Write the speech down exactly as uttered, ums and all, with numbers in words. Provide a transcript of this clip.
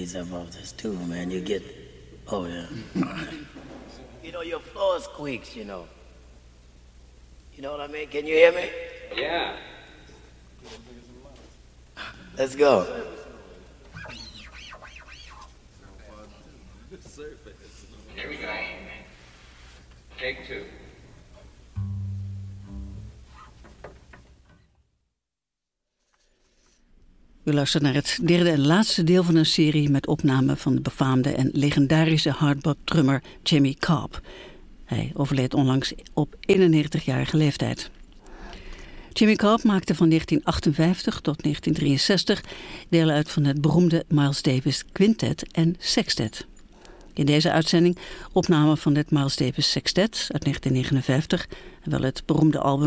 fades up off this too, man. You get, oh yeah. You know, your floor squeaks, you know. You know what I mean? Can you hear me? Yeah. Let's go. Here we go. Take two. U luistert naar het derde en laatste deel van een serie met opnamen van de befaamde en legendarische hardbop-drummer Jimmy Cobb. Hij overleed onlangs op eenennegentigjarige leeftijd. Jimmy Cobb maakte van negentien achtenvijftig tot negentien drieënzestig deel uit van het beroemde Miles Davis Quintet en Sextet. In deze uitzending opname van het Miles Davis Sextet uit negentien negenenvijftig, wel het beroemde album